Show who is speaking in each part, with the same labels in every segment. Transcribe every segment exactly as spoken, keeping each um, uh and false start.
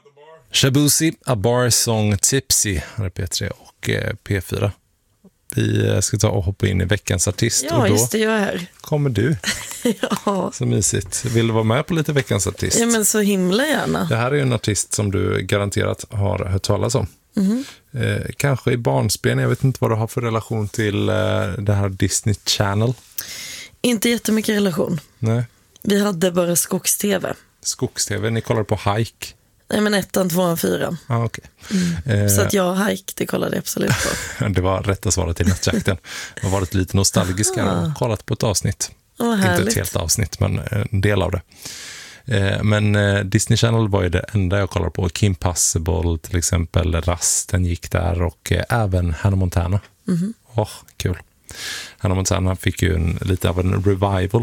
Speaker 1: Shabuzi, A Bar Song Tipsy, här är P tre och eh, P fyra. Vi ska ta och hoppa in i veckans artist.
Speaker 2: Ja,
Speaker 1: och då
Speaker 2: just det, jag är här.
Speaker 1: Kommer du.
Speaker 2: Ja.
Speaker 1: Så mysigt. Vill du vara med på lite veckans artist?
Speaker 2: Ja, men så himla gärna.
Speaker 1: Det här är ju en artist som du garanterat har hört talas om.
Speaker 2: Mm.
Speaker 1: Eh, kanske i barnsben, jag vet inte vad du har för relation till eh, det här Disney Channel.
Speaker 2: Inte jättemycket relation.
Speaker 1: Nej.
Speaker 2: Vi hade bara skogs-tv.
Speaker 1: Skogs-tv, ni kollar på Hike.
Speaker 2: Nej, men ettan, tvåan, fyran.
Speaker 1: Ah, okay.
Speaker 2: Mm.
Speaker 1: eh,
Speaker 2: Så att jag Hike, det kollade jag absolut på.
Speaker 1: Det var rätta svaret till nattjakten. Jag har varit lite nostalgisk här och kollat på ett avsnitt.
Speaker 2: Oh,
Speaker 1: inte ett helt avsnitt, men en del av det. Eh, men eh, Disney Channel var ju det enda jag kollade på. Kim Possible till exempel, Rasten gick där och eh, även Hannah Montana.
Speaker 2: Mm.
Speaker 1: Åh, kul. Hannah Montana fick ju en, lite av en revival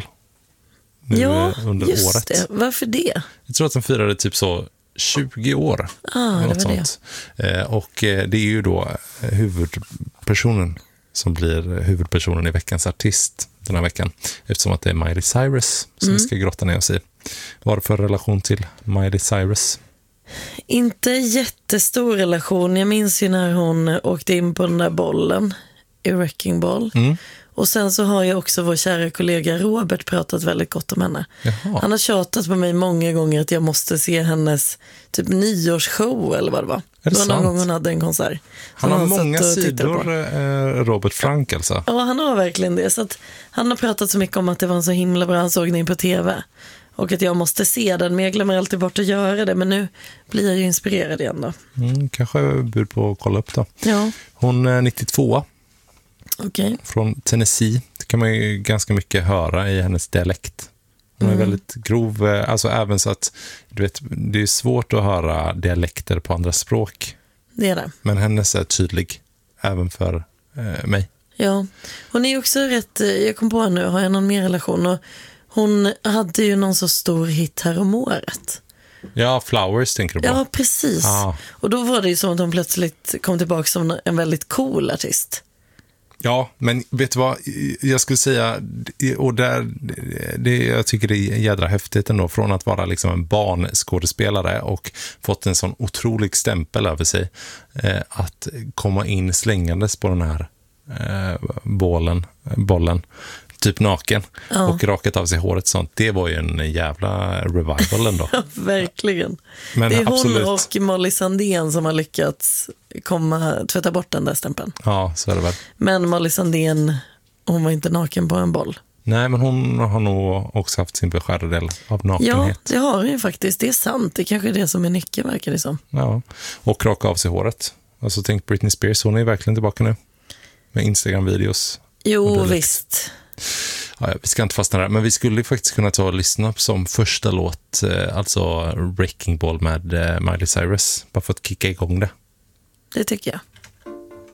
Speaker 1: nu
Speaker 2: ja,
Speaker 1: under
Speaker 2: just
Speaker 1: året.
Speaker 2: Det. Varför det?
Speaker 1: Jag tror att de firade typ så tjugo år.
Speaker 2: Ah, det var
Speaker 1: sånt. det. Eh, och eh, det är ju då huvudpersonen som blir huvudpersonen i veckans artist den här veckan. Eftersom att det är Miley Cyrus som mm. vi ska grotta ner oss i. Vad har du för relation till Miley Cyrus?
Speaker 2: Inte jättestor relation. Jag minns ju när hon åkte in på den där bollen i Wrecking Ball. Mm. Och sen så har ju också vår kära kollega Robert pratat väldigt gott om henne. Jaha. Han har tjatat på mig många gånger att jag måste se hennes typ nyårsshow eller vad det var.
Speaker 1: Är det,
Speaker 2: det var någon
Speaker 1: sant?
Speaker 2: gång hon hade en konsert.
Speaker 1: Han har många sidor, eh, Robert Frank alltså.
Speaker 2: Ja, han har verkligen det. Så att han har pratat så mycket om att det var en så himla bra ansågning på tv. Och att jag måste se den, men jag glömmer alltid bort att göra det. Men nu blir jag ju inspirerad igen då.
Speaker 1: Mm, kanske jag bud på att kolla upp då.
Speaker 2: Ja.
Speaker 1: Hon är nittiotvå.
Speaker 2: Okay.
Speaker 1: Från Tennessee. Det kan man ju ganska mycket höra i hennes dialekt. Hon är mm. väldigt grov. Alltså även så att du vet, det är svårt att höra dialekter på andra språk.
Speaker 2: Det är det.
Speaker 1: Men hennes är tydlig. Även för eh, mig.
Speaker 2: Ja. Hon är också rätt, jag kom på nu, har jag någon mer relation? Och hon hade ju någon så stor hit här om året.
Speaker 1: Ja, Flowers tänker du på.
Speaker 2: Ja, precis. Ah. Och då var det ju som att hon plötsligt kom tillbaka som en väldigt cool artist.
Speaker 1: Ja, men vet du vad? Jag skulle säga, och där, det, jag tycker det är jädra häftigt ändå, från att vara liksom en barnskådespelare och fått en sån otrolig stämpel över sig, eh, att komma in slängandes på den här eh, bollen, bollen, typ naken, ja. Och rakat av sig håret sånt. Det var ju en jävla revival ändå.
Speaker 2: Ja, verkligen.
Speaker 1: Men
Speaker 2: det är
Speaker 1: absolut.
Speaker 2: Hon och Molly Sandén som har lyckats komma, tvätta bort den där stämpeln.
Speaker 1: Ja, så är det väl.
Speaker 2: Men Molly Sandén, hon var inte naken på en boll.
Speaker 1: Nej, men hon har nog också haft sin beskärda del av nakenhet.
Speaker 2: Ja, det har hon ju faktiskt. Det är sant. Det kanske är det som är nyckeln, verkar det som.
Speaker 1: Ja, och raka av sig håret. Alltså tänk Britney Spears, hon är verkligen tillbaka nu. Med Instagram-videos.
Speaker 2: Jo, visst.
Speaker 1: Ja, vi ska inte fastna där, men vi skulle faktiskt kunna ta och lyssna som första låt, alltså Wrecking Ball med Miley Cyrus, bara för att kicka igång det.
Speaker 2: Det tycker jag.